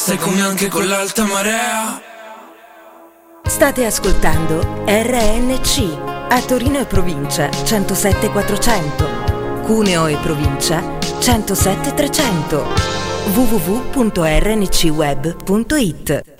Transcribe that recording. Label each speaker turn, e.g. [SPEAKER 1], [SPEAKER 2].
[SPEAKER 1] stai con me anche con l'alta marea.
[SPEAKER 2] State ascoltando RNC a Torino e provincia 107 400, Cuneo e provincia 107 300, www.rncweb.it.